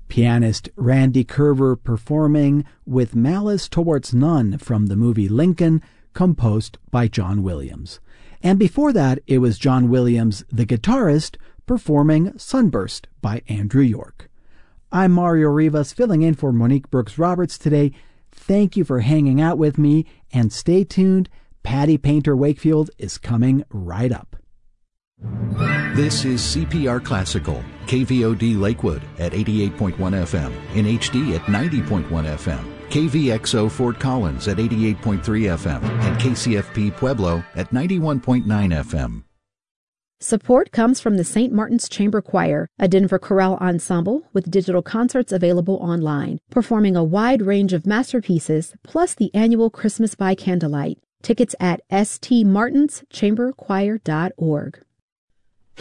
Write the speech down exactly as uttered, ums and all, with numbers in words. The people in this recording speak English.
Pianist Randy Kerver performing With Malice Towards None from the movie Lincoln, composed by John Williams. And before that, it was John Williams, the guitarist, performing Sunburst by Andrew York. I'm Mario Rivas, filling in for Monique Brooks-Roberts today. Thank you for hanging out with me, and stay tuned. Patty Painter Wakefield is coming right up. This is C P R Classical, K V O D Lakewood at eighty-eight point one F M, in H D at ninety point one F M, K V X O Fort Collins at eighty-eight point three F M, and K C F P Pueblo at ninety-one point nine F M. Support comes from the Saint Martin's Chamber Choir, a Denver chorale ensemble with digital concerts available online, performing a wide range of masterpieces, plus the annual Christmas by Candlelight. Tickets at s t martins chamber choir dot org.